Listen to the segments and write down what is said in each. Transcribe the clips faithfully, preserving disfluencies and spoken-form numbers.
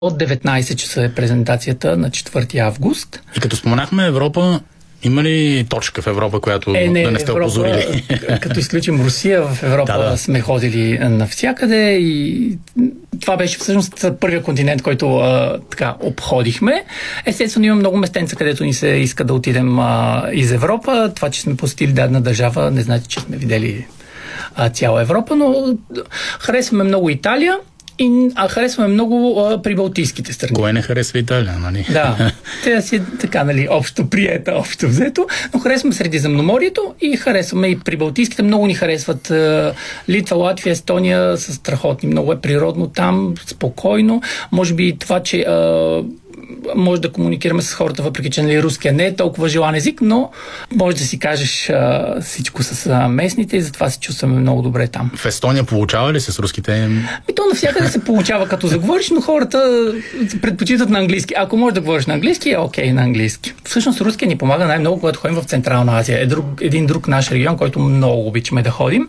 От деветнайсет часа е презентацията на четвърти август. И като споменахме Европа, има ли точка в Европа, която е, не, да не сте Европа, опозорили? Като изключим Русия, в Европа да, да. сме ходили навсякъде и това беше всъщност първият континент, който а, така обходихме. Естествено има много местенца, където ни се иска да отидем а, из Европа. Това, че сме посетили дадена държава, не значи, че сме видели а, цяла Европа, но харесваме много Италия. И, а харесваме много а, прибалтийските страни. Кое не харесва Италия, нали? Да, те си така, нали, общо приета, общо взето, но харесваме Средиземноморието и харесваме и прибалтийските. Много ни харесват а, Литва, Латвия, Естония, са страхотни. Много е природно там, спокойно. Може би това, че а, може да комуникираме с хората, въпреки че нали, руския не е толкова желан език, но може да си кажеш а, всичко с а, местните и затова се чувстваме много добре там. В Естония получава ли се с руските? И то навсякъде се получава като заговориш, но хората предпочитат на английски. Ако можеш да говориш на английски, е окей на английски. Всъщност руския ни помага най-много, когато ходим в Централна Азия. Е друг, един друг наш регион, който много обичаме да ходим.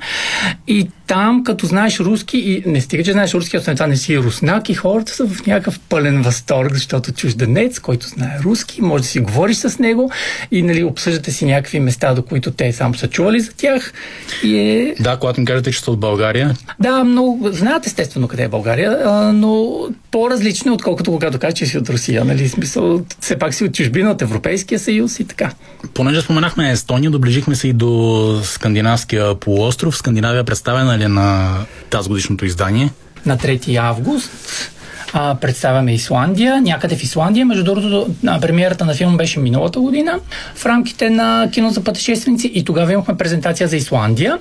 И там, като знаеш руски и не стига, че знаеш руски, освен това не си руснак и хората са в някакъв пълен възторг, защото чужденец, който знае руски, може да си говориш с него и нали, обсъждате си някакви места, до които те само са чували за тях. И е... Да, когато им кажете, че сте от България. Да, много знаят естествено къде е България, а, но по-различно, отколкото когато кажеш, че си от Русия. Нали? Смисъл, все пак си от чужбина, от Европейския съюз и така. Понеже споменахме Естония, доближихме се и до скандинавския полуостров. Скандинавия представена ли на тази годишното издание? На трети август. А, представяме Исландия. Някъде в Исландия. Между другото, премиерата на филма беше миналата година в рамките на кино за пътешественици и тогава имахме презентация за Исландия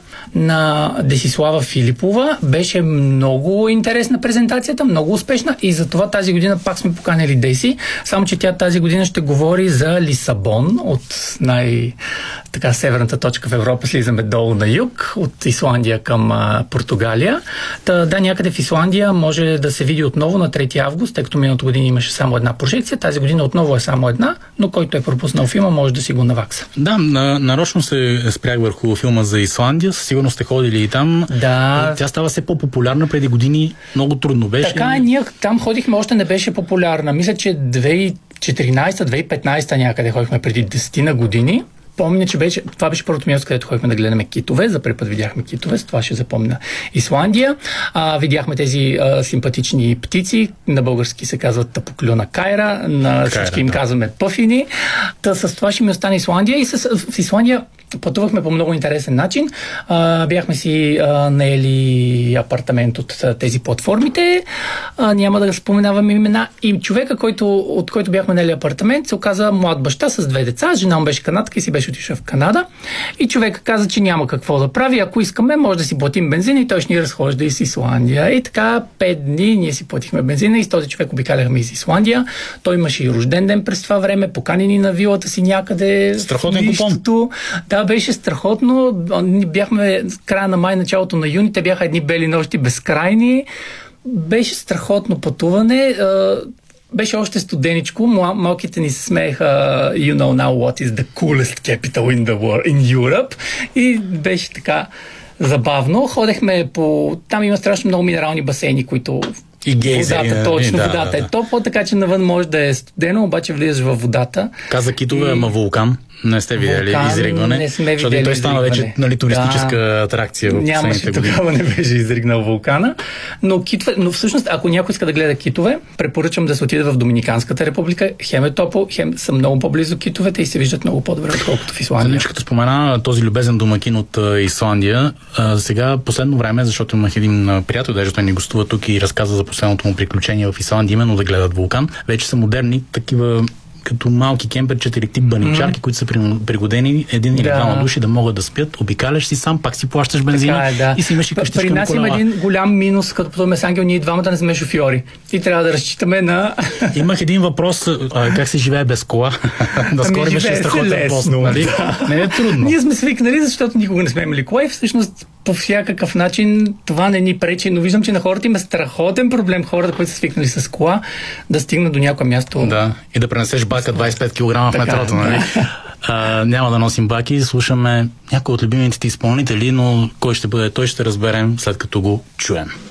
на Десислава Филипова. Беше много интересна презентацията, много успешна и затова тази година пак сме поканили Деси, само че тя тази година ще говори за Лисабон от най- така северната точка в Европа, слизаме долу на юг, от Исландия към а, Португалия. Та, да, някъде в Исландия може да се види отново на трети август, тъй като миналата година имаше само една прожекция, тази година отново е само една, но който е пропуснал филма, може да си го навакса. Да, на, нарочно се спрях върху филма за Исландия, със сигурно сте ходили и там. Да. Тя става все по-популярна, преди години много трудно беше. Така е, ние там ходихме, още не беше популярна. Мисля, че две хиляди и четиринайсета - две хиляди и петнайсета някъде ходихме преди десет на години. Помня, че беше, това беше първото място, където ходихме да гледаме китове. За първи път видяхме китове, с това ще запомня Исландия. А, видяхме тези а, симпатични птици, на български се казват тъпоклюна кайра, на кайра, всички им да. казваме пъфини. Та с това ще ми остане Исландия и с, в Исландия пътувахме по много интересен начин. А, бяхме си а, наели апартамент от а, тези платформите. А, няма да споменавам имена. И човека, който, от който бяхме наели апартамент, се оказа млад баща с две деца. Жена му беше канадка и си беше отишъл в Канада. И човека каза, че няма какво да прави. Ако искаме, може да си платим бензин и той ще ни разхожда из Исландия. И така пет дни ние си платихме бензина и с този човек обикаляхме из Исландия. Той имаше и рожден ден през това време, поканени на вилата си някъде. Страхотен купон. Да, беше страхотно. Бяхме края на май, началото на юни. Те бяха едни бели нощи безкрайни. Беше страхотно пътуване. Беше още студеничко. Малките ни се смееха You know now what is the coolest capital in the world, in Europe. И беше така забавно. Ходехме по... Там има страшно много минерални басейни, които... И гейзери. Водата, точно. Да, водата да, е да. топла, така че навън може да е студено, обаче влизаш във водата. Каза китове, и... ама вулкан. Не сте видели вулкан, изригване. Не сме защото видели той стана вече нали, туристическа да, атракция в нямаше, тогава не беше изригнал вулкана. Но, китове, но всъщност, ако някой иска да гледа китове, препоръчвам да се отиде в Доминиканската република. Хем е топло, хем са много по-близо китовете и се виждат много по-добре, отколкото в Исландия. Като спомена този любезен домакин от Исландия, а, сега последно време, защото имах един приятел, даже той ни гостува тук и разказа за последното му приключение в Исландия, именно да гледат вулкан. Вече са модерни такива като малки кемперчета или тип баничарки, mm-hmm. които са пригодени един или двама да. души да могат да спят. Обикаляш си сам, пак си плащаш бензина е, да. и си имаш и къщичка. При нас има един голям минус, като пътуваме с Ангел, ние двамата не сме шофьори. И трябва да разчитаме на... Имах един въпрос, а, как се живее без кола? Наскоро ами беше страхотен пост. Нали? Не е трудно. Ние сме свикнали, защото никога не сме имали кола и всъщност по всякакъв начин това не ни пречи, но виждам, че на хората има страхотен проблем, хората, които са свикнали с кола, да стигнат до някое място. Да, и да пренесеш бака двайсет и пет килограма в метрото, нали? А, няма да носим баки, слушаме някои от любимите ти изпълнители, но кой ще бъде той, ще разберем след като го чуем.